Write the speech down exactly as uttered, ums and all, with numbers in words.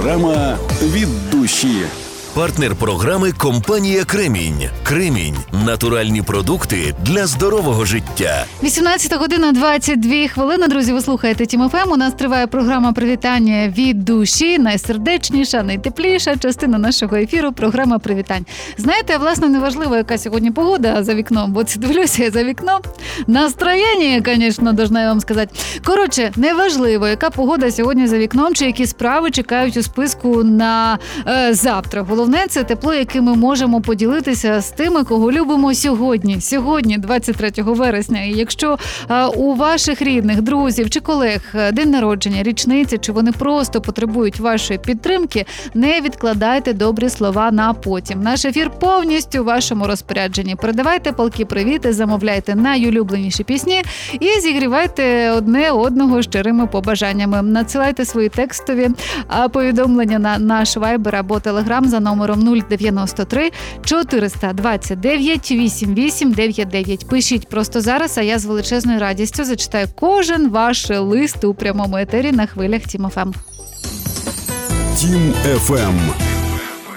Програма «Від душі». Партнер програми – компанія «Кремінь». «Кремінь» – натуральні продукти для здорового життя. вісімнадцята година двадцять дві хвилини. Друзі, ви слухаєте Тім еф ем. У нас триває програма «Привітання від душі». Найсердечніша, найтепліша частина нашого ефіру – програма «Привітань». Знаєте, власне, неважливо, яка сьогодні погода за вікном, бо це дивлюся я за вікном. Настроєння, звісно, должна я вам сказати. Коротше, неважливо, яка погода сьогодні за вікном, чи які справи чекають у списку на е, завтра. Головне – це тепло, яким ми можемо поділитися з тими, кого любимо сьогодні. Сьогодні, двадцять третього вересня. І якщо а, у ваших рідних, друзів чи колег день народження, річниця, чи вони просто потребують вашої підтримки, не відкладайте добрі слова на потім. Наш ефір повністю у вашому розпорядженні. Передавайте палкі привіти, замовляйте найулюбленіші пісні і зігрівайте одне одного щирими побажаннями. Надсилайте свої текстові повідомлення на наш вайбер або телеграм за номером нуль дев'яносто три чотириста двадцять дев'ять вісімдесят вісім дев'яносто дев'ять. Пишіть просто зараз, а я з величезною радістю зачитаю кожен ваш лист у прямому етері на хвилях Тім еф ем. Тім еф ем.